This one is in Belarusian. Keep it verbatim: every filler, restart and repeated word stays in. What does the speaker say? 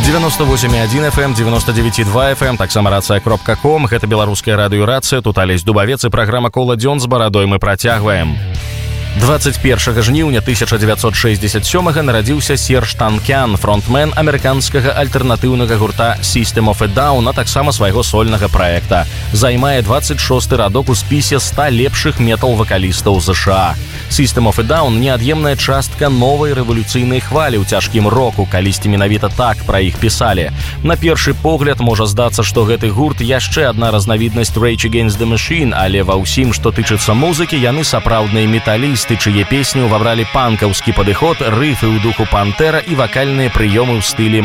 девяносто восемь и один эф эм, девяносто девять и два эф эм, таксама рацыя кропка ком. Гэта беларуская радыёрацыя, тут Алесь Дубавец і праграма «Кола дзён» з барадой мы працягваем. двадцать першага жніўня тысяча дзевяцьсот шэсцьдзесят сёмага нарадзіўся Серж Танкян, фронтмен амерыканскага альтэрнатыўнага гурта System of a Down, а таксама свайго сольнага праекта. Займае двадцать шосты радок у спісе ста лепшых метал-вакалістаў ЗША. System of a Down – неад'емная частка новай рэвалюцыйнай хвалі ў цяжкім року, калісьці менавіта так пра іх пісалі. На першы погляд можа здацца, што гэты гурт яшчэ адна разнавіднасць Rage Against the Machine, але ва ўсім, што тычыцца музыкі, яны сапраўдныя металісты, чые песні ўвабралі панкаўскі падыход, рыфы ў духу Пантэра і вакальныя прыёмы ў стылі